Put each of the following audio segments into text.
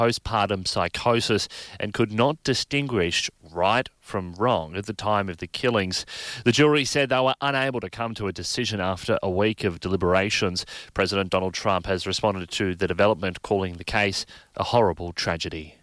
postpartum psychosis and could not distinguish right from wrong at the time of the killings. The jury said they were unable to come to a decision after a week of deliberations. President Donald Trump has responded to the development, calling the case a horrible tragedy.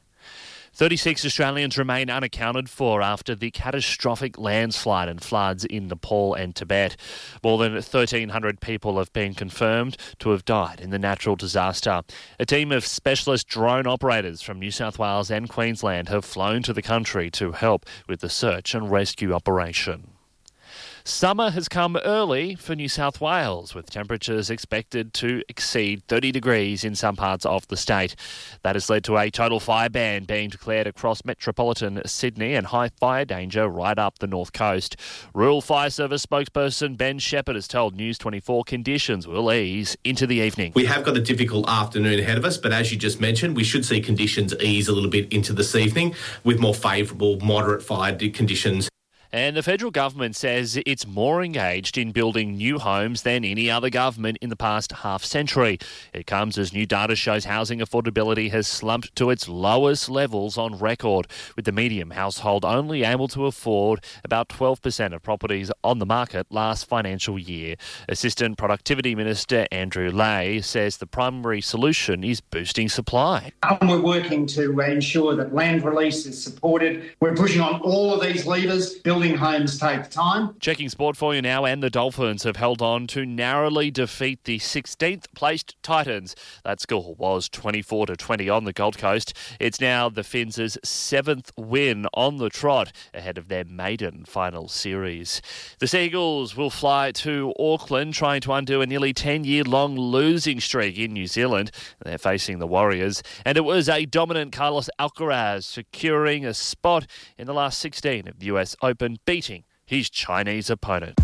36 Australians remain unaccounted for after the catastrophic landslide and floods in Nepal and Tibet. More than 1,300 people have been confirmed to have died in the natural disaster. A team of specialist drone operators from New South Wales and Queensland have flown to the country to help with the search and rescue operation. Summer has come early for New South Wales, with temperatures expected to exceed 30 degrees in some parts of the state. That has led to a total fire ban being declared across metropolitan Sydney and high fire danger right up the north coast. Rural Fire Service spokesperson Ben Shepherd has told News 24 conditions will ease into the evening. We have got a difficult afternoon ahead of us, but as you just mentioned, we should see conditions ease a little bit into this evening with more favourable, moderate fire conditions. And the federal government says it's more engaged in building new homes than any other government in the past half century. It comes as new data shows housing affordability has slumped to its lowest levels on record, with the median household only able to afford about 12% of properties on the market last financial year. Assistant Productivity Minister Andrew Lay says the primary solution is boosting supply. And we're working to ensure that land release is supported. We're pushing on all of these levers. Building homes take time. Checking sport for you now, and the Dolphins have held on to narrowly defeat the 16th placed Titans. That score was 24-20 on the Gold Coast. It's now the Finns' 7th win on the trot ahead of their maiden final series. The Seagulls will fly to Auckland, trying to undo a nearly 10-year-long losing streak in New Zealand. They're facing the Warriors, and it was a dominant Carlos Alcaraz securing a spot in the last 16 of the US Open, beating his Chinese opponent.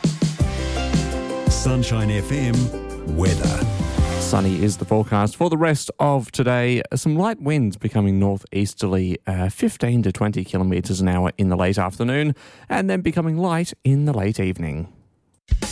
Sunshine FM weather. Sunny is the forecast for the rest of today. Some light winds becoming northeasterly, 15 to 20 kilometres an hour in the late afternoon, and then becoming light in the late evening.